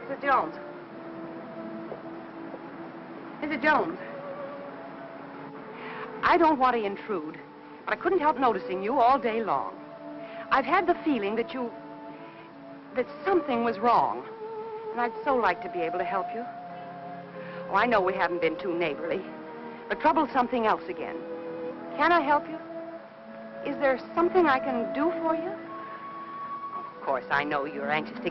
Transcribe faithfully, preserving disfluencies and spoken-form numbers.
Missus Jones. Missus Jones. I don't want to intrude, but I couldn't help noticing you all day long. I've had the feeling that you... that something was wrong. And I'd so like to be able to help you. Oh, I know we haven't been too neighborly, but trouble's something else again. Can I help you? Is there something I can do for you? Of course, I know you're anxious to